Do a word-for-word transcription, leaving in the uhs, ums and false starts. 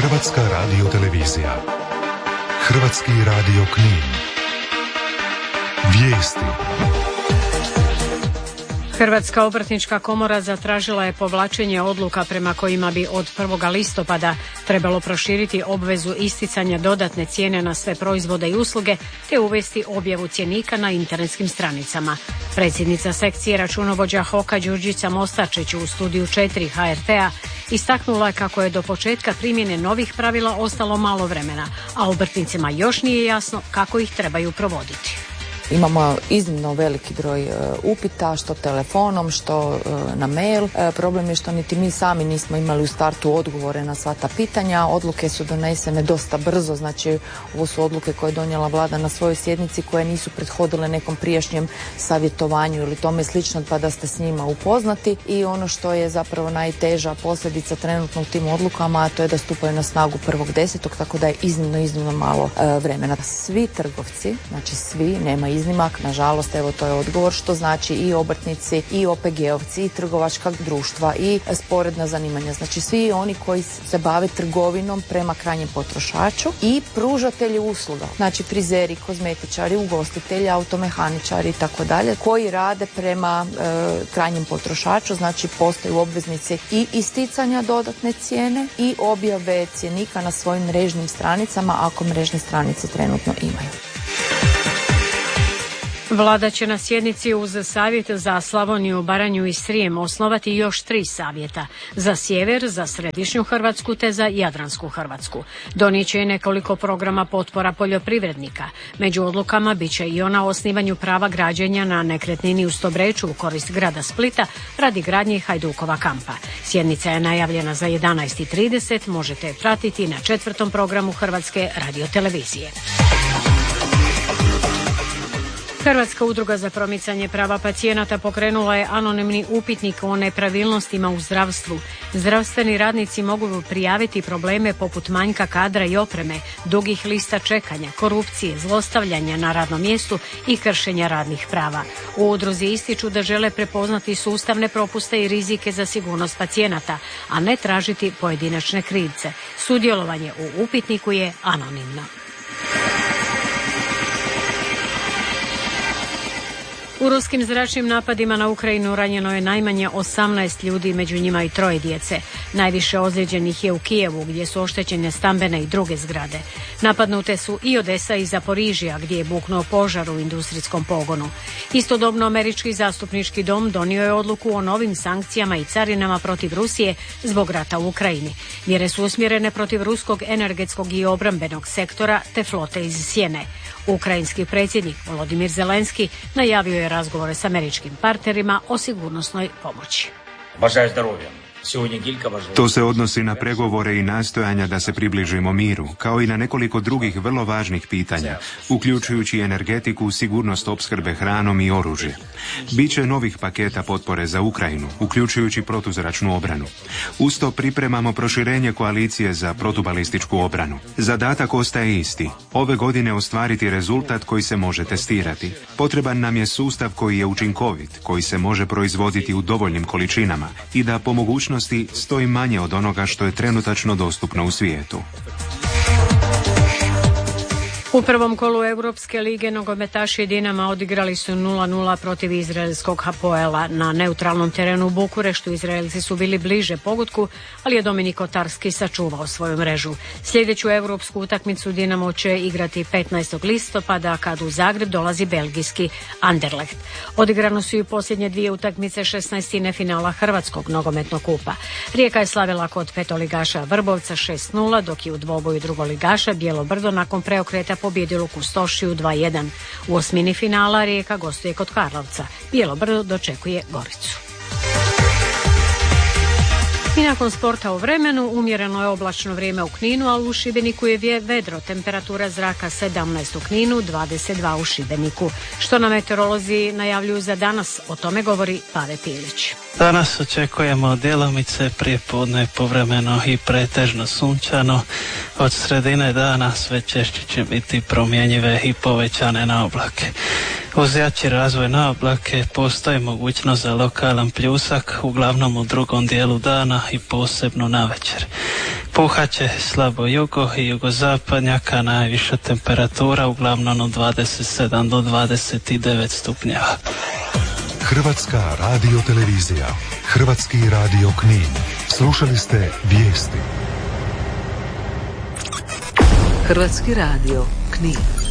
Hrvatska radiotelevizija. Hrvatski radio Knin. Vijesti. Hrvatska obrtnička komora zatražila je povlačenje odluka prema kojima bi od prvog listopada trebalo proširiti obvezu isticanja dodatne cijene na sve proizvode i usluge te uvesti objavu cjenika na internetskim stranicama. Predsjednica sekcije računovođa Hoka Đurđica Mostačić u studiju četiri H R T-a istaknula je kako je do početka primjene novih pravila ostalo malo vremena, a obrtnicima još nije jasno kako ih trebaju provoditi. Imamo iznimno veliki broj e, upita, što telefonom, što e, na mail. E, problem je što niti mi sami nismo imali u startu odgovore na sva ta pitanja. Odluke su donesene dosta brzo, znači ovo su odluke koje je donijela vlada na svojoj sjednici koje nisu prethodile nekom prijašnjem savjetovanju ili tome slično, pa da ste s njima upoznati. I ono što je zapravo najteža posljedica trenutno u tim odlukama, a to je da stupaju na snagu prvog desetog, tako da je iznimno, iznimno malo e, vremena. Svi trgovci, znači svi, nema iznimak, nažalost, evo to je odgovor, što znači i obrtnici, i O P G-ovci, i trgovačka društva, i sporedna zanimanja. Znači svi oni koji se bave trgovinom prema krajnjem potrošaču i pružatelji usluga. Znači frizeri, kozmetičari, ugostitelji, automehaničari i tako dalje, koji rade prema e, krajnjem potrošaču, znači postaju obveznici i isticanja dodatne cijene i objave cjenika na svojim mrežnim stranicama, ako mrežne stranice trenutno imaju. Vlada će na sjednici uz savjet za Slavoniju, Baranju i Srijem osnovati još tri savjeta. Za sjever, za središnju Hrvatsku te za jadransku Hrvatsku. Donijet će i nekoliko programa potpora poljoprivrednika. Među odlukama bit će i ona o osnivanju prava građenja na nekretnini u Stobreču u korist grada Splita radi gradnje Hajdukova kampa. Sjednica je najavljena za jedanaest i trideset, možete je pratiti na četvrtom programu Hrvatske radiotelevizije. Hrvatska udruga za promicanje prava pacijenata pokrenula je anonimni upitnik o nepravilnostima u zdravstvu. Zdravstveni radnici mogu prijaviti probleme poput manjka kadra i opreme, dugih lista čekanja, korupcije, zlostavljanja na radnom mjestu i kršenja radnih prava. U udruzi ističu da žele prepoznati sustavne propuste i rizike za sigurnost pacijenata, a ne tražiti pojedinačne krivce. Sudjelovanje u upitniku je anonimno. U ruskim zračnim napadima na Ukrajinu ranjeno je najmanje osamnaest ljudi, među njima i troje djece. Najviše ozlijeđenih je u Kijevu, gdje su oštećene stambene i druge zgrade. Napadnute su i Odesa i Zaporižija, gdje je buknuo požar u industrijskom pogonu. Istodobno američki zastupnički dom donio je odluku o novim sankcijama i carinama protiv Rusije zbog rata u Ukrajini. Mjere su usmjerene protiv ruskog energetskog i obrambenog sektora te flote iz Sjene. Ukrajinski predsjednik Volodimir Zelenski najavio je razgovore s američkim partnerima o sigurnosnoj pomoći. Бажаю здоров'я. To se odnosi na pregovore i nastojanja da se približimo miru, kao i na nekoliko drugih vrlo važnih pitanja, uključujući energetiku, sigurnost opskrbe hranom i oružje. Biće novih paketa potpore za Ukrajinu, uključujući protuzračnu obranu. Uz to pripremamo proširenje koalicije za protubalističku obranu. Zadatak ostaje isti. Ove godine ostvariti rezultat koji se može testirati. Potreban nam je sustav koji je učinkovit, koji se može proizvoditi u dovoljnim količinama i da po mogućnosti stoji manje od onoga što je trenutačno dostupno u svijetu. U prvom kolu Europske lige nogometaši Dinama odigrali su nula nula protiv izraelskog Hapoela. Na neutralnom terenu u Bukureštu Izraelci su bili bliže pogodku, ali je Dominik Otarski sačuvao svoju mrežu. Sljedeću europsku utakmicu Dinamo će igrati petnaestog listopada kad u Zagreb dolazi belgijski Anderlecht. Odigrano su i posljednje dvije utakmice šesnaestine finala Hrvatskog nogometnog kupa. Rijeka je slavila kod petoligaša Vrbovca šest nula, dok je u dvoboju drugoligaša Bijelo Brdo nakon preokreta pobjedilo Kustošiju dva jedan. U osmini finala Rijeka gostuje kod Karlovca. Bijelo Brdo dočekuje Goricu. I nakon sporta o vremenu, umjereno je oblačno vrijeme u Kninu, a u Šibeniku je vedro, temperatura zraka sedamnaest u Kninu, dvadeset dva u Šibeniku. Što na meteorolozi najavljuju za danas, o tome govori Pave Pilić. Danas očekujemo djelomice prijepodne povremeno i pretežno sunčano. Od sredine dana sve češće će biti promjenjive i povećane na oblake. Uz jači razvoj na oblake postoji mogućnost za lokalan pljusak, uglavnom u drugom dijelu dana i posebno navečer. Puhat će slabo jugo i jugozapadnjaka, najviša temperatura uglavnom od dvadeset sedam do dvadeset devet stupnjeva. Hrvatska radiotelevizija, Hrvatski radio Knin. Slušali ste vijesti. Hrvatski radio Knin.